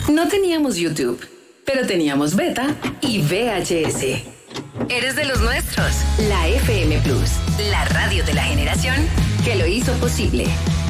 No teníamos YouTube, pero teníamos beta y VHS. Eres de los nuestros. La FM Plus, la radio de la generación que lo hizo posible.